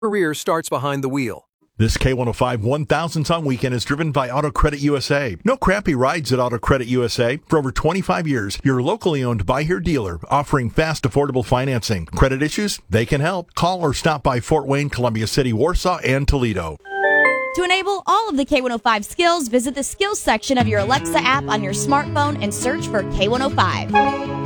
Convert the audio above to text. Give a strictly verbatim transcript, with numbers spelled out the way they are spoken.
Career starts behind the wheel. This K one oh five one thousandth on weekend is driven by Auto Credit U S A. No crappy rides at Auto Credit U S A. For over twenty-five years, your locally owned Buy Here dealer offering fast, affordable financing. Credit issues? They can help. Call or stop by Fort Wayne, Columbia City, Warsaw, and Toledo. To enable all of the K one oh five skills, visit the skills section of your Alexa app on your smartphone and search for K one oh five.